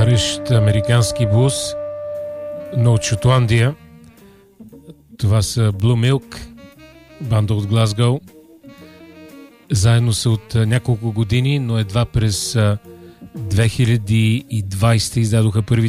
Старещ американски блуз, но от Шотландия. Това са Blue Milk, банда от Глазгоу. Заедно са от няколко години, но едва през 2020 издадоха първите